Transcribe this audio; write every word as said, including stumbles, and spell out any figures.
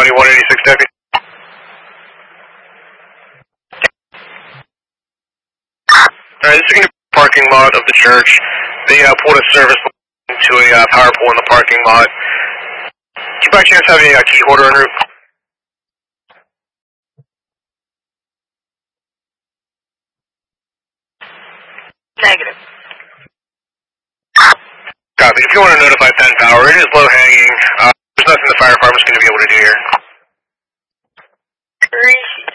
County one eighty-six deputy. Alright, this is going to be the parking lot of the church. They uh, pulled a service to a uh, power pole in the parking lot. Do you by chance have a uh, key holder en route? Negative. Copy. If you want to notify Penn Power, it is low hanging. Uh, there's nothing the fire department's going to be able to do here.